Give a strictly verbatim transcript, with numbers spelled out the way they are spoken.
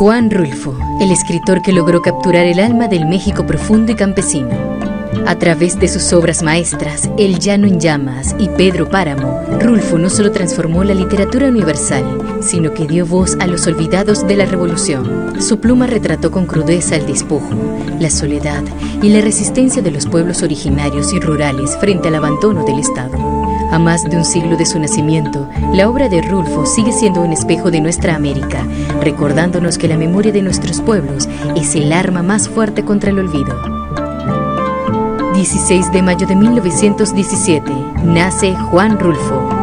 Juan Rulfo, el escritor que logró capturar el alma del México profundo y campesino. A través de sus obras maestras, El llano en llamas y Pedro Páramo, Rulfo no solo transformó la literatura universal, sino que dio voz a los olvidados de la revolución. Su pluma retrató con crudeza el despojo, la soledad y la resistencia de los pueblos originarios y rurales frente al abandono del Estado. A más de un siglo de su nacimiento, la obra de Rulfo sigue siendo un espejo de nuestra América, recordándonos que la memoria de nuestros pueblos es el arma más fuerte contra el olvido. dieciséis de mayo de mil novecientos diecisiete, nace Juan Rulfo.